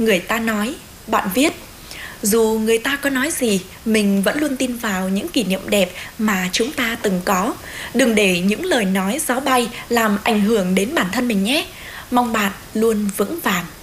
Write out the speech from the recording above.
người ta nói, bạn viết. Dù người ta có nói gì, mình vẫn luôn tin vào những kỷ niệm đẹp mà chúng ta từng có. Đừng để những lời nói gió bay làm ảnh hưởng đến bản thân mình nhé. Mong bạn luôn vững vàng.